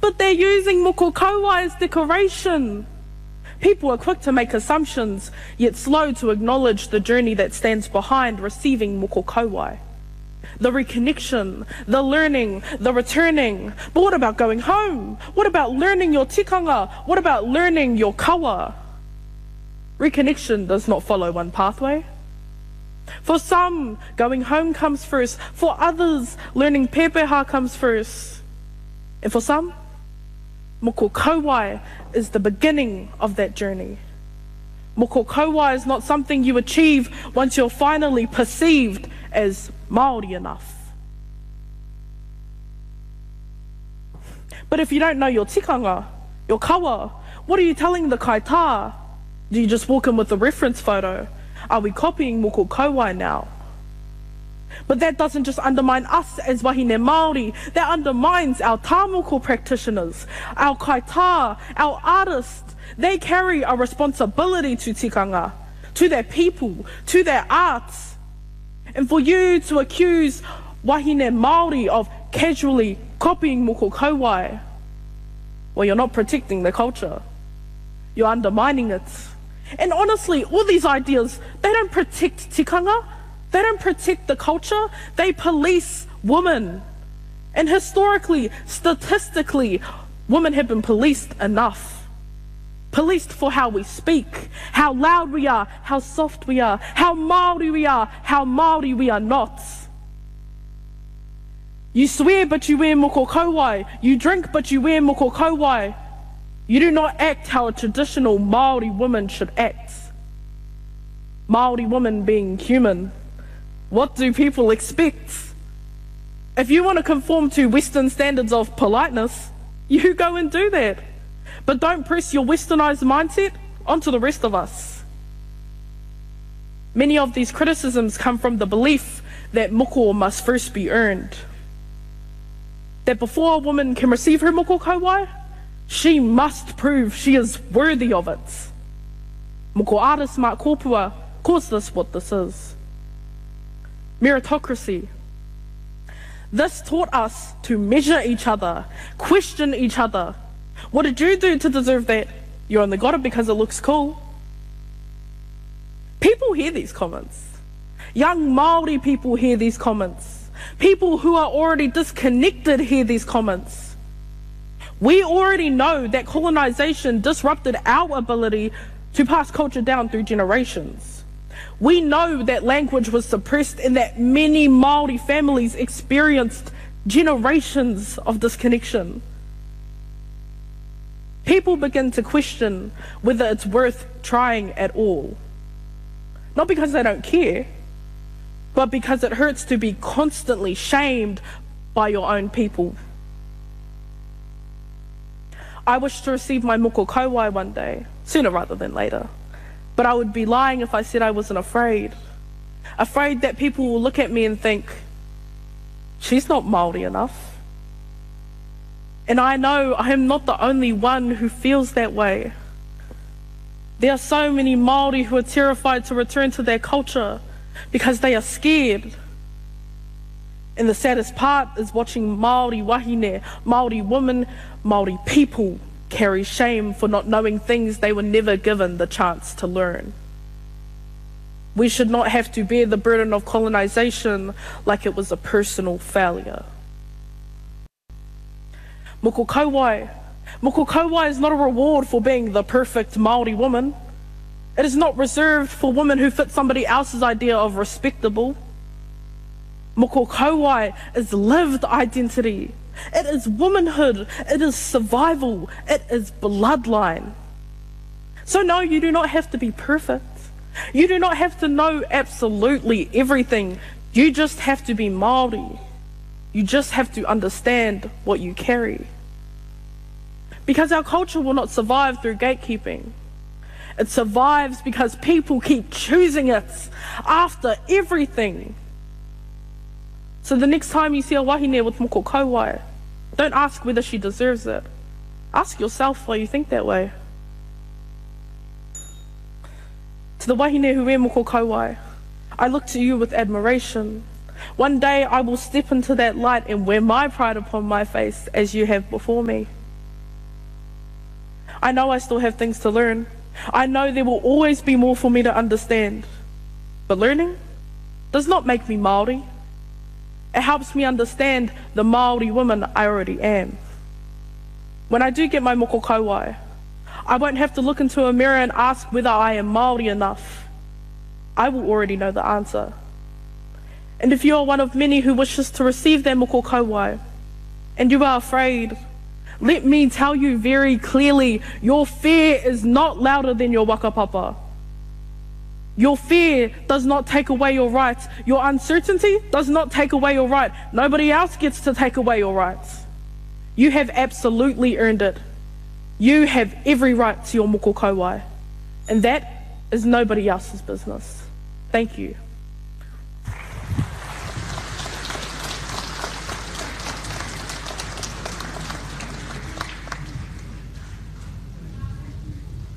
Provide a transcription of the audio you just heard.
but they're using moko kauae as decoration. People are quick to make assumptions, yet slow to acknowledge the journey that stands behind receiving moko kauae. The reconnection, the learning, the returning. But what about going home? What about learning your tikanga? What about learning your kawa? Reconnection does not follow one pathway. For some, going home comes first. For others, learning pepeha comes first. And for some, moko kauae is the beginning of that journey. Moko kauae is not something you achieve once you're finally perceived as Māori enough. But if you don't know your tikanga, your kawa, what are you telling the kaitā? Do you just walk in with a reference photo? Are we copying moko kauae now? But that doesn't just undermine us as wahine Māori, that undermines our tāmoko practitioners, our kaitā, our artists. They carry a responsibility to tikanga, to their people, to their arts. And for you to accuse wahine Māori of casually copying moko kauae, well, you're not protecting the culture. You're undermining it. And honestly, all these ideas, they don't protect tikanga. They don't protect the culture. They police women. And historically, statistically, women have been policed enough. Policed for how we speak, how loud we are, how soft we are, how Māori we are, how Māori we are not. You swear but you wear moko kauae. You drink but you wear moko kauae. You do not act how a traditional Māori woman should act. Māori woman being human. What do people expect? If you want to conform to Western standards of politeness, you go and do that. But don't press your westernized mindset onto the rest of us. Many of these criticisms come from the belief that moko must first be earned. That before a woman can receive her moko kauae, she must prove she is worthy of it. Moko ara smart kōpua calls this what this is. Meritocracy. This taught us to measure each other, question each other. What did you do to deserve that? You only got it because it looks cool. People hear these comments. Young Māori people hear these comments. People who are already disconnected hear these comments. We already know that colonization disrupted our ability to pass culture down through generations. We know that language was suppressed and that many Māori families experienced generations of disconnection. People begin to question whether it's worth trying at all. Not because they don't care, but because it hurts to be constantly shamed by your own people. I wish to receive my moko kauae one day, sooner rather than later. But I would be lying if I said I wasn't afraid. Afraid that people will look at me and think, she's not Māori enough. And I know I am not the only one who feels that way. There are so many Māori who are terrified to return to their culture because they are scared. And the saddest part is watching Māori wahine, Māori women, Māori people carry shame for not knowing things they were never given the chance to learn. We should not have to bear the burden of colonization like it was a personal failure. Moko kauae. Moko kauae is not a reward for being the perfect Māori woman. It is not reserved for women who fit somebody else's idea of respectable. Moko kauae is lived identity. It is womanhood. It is survival. It is bloodline. So no, you do not have to be perfect. You do not have to know absolutely everything. You just have to be Māori. You just have to understand what you carry. Because our culture will not survive through gatekeeping. It survives because people keep choosing it after everything. So the next time you see a wahine with moko kauae, don't ask whether she deserves it. Ask yourself why you think that way. To the wahine who wear moko kauae, I look to you with admiration. One day I will step into that light and wear my pride upon my face as you have before me. I know I still have things to learn. I know there will always be more for me to understand. But learning does not make me Māori. It helps me understand the Māori woman I already am. When I do get my moko kauae, I won't have to look into a mirror and ask whether I am Māori enough. I will already know the answer. And if you are one of many who wishes to receive their moko kauae, and you are afraid, let me tell you very clearly, your fear is not louder than your wakapapa. Your fear does not take away your rights. Your uncertainty does not take away your right. Nobody else gets to take away your rights. You have absolutely earned it. You have every right to your moko kauae, and that is nobody else's business. Thank you.